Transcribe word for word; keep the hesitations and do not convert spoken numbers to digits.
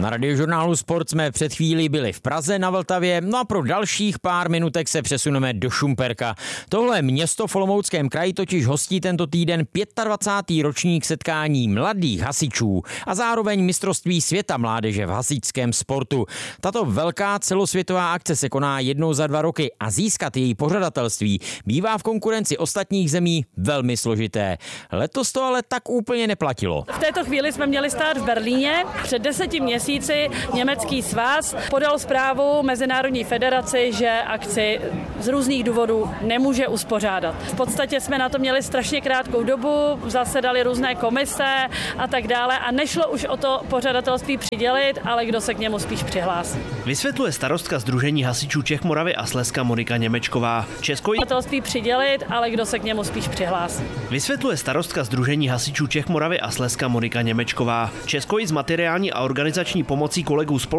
Na Radiožurnálu Sport jsme před chvílí byli v Praze na Vltavě, no a pro dalších pár minutek se přesuneme do Šumperka. Tohle město v Olomouckém kraji totiž hostí tento týden dvacátý pátý ročník setkání mladých hasičů a zároveň mistrovství světa mládeže v hasičském sportu. Tato velká celosvětová akce se koná jednou za dva roky a získat její pořadatelství bývá v konkurenci ostatních zemí velmi složité. Letos to ale tak úplně neplatilo. V této chvíli jsme měli stát v Berlíně. Před deseti měsíci německý svaz podal zprávu Mezinárodní federaci, že akci z různých důvodů nemůže uspořádat. V podstatě jsme na to měli strašně krátkou dobu, zasedaly různé komise a tak dále a nešlo už o to pořadatelství přidělit, ale kdo se k němu spíš přihlásí. Vysvětluje starostka Sdružení hasičů Čech, Moravy a Slezska Monika Němečková. Česko Pořadatelství přidělit, ale kdo se k němu spíš přihlásí. Vysvětluje starostka Sdružení hasičů Čech, Moravy a Slezska Monika Němečková. Česko i s materiální a organizační pomocí kolegů spolu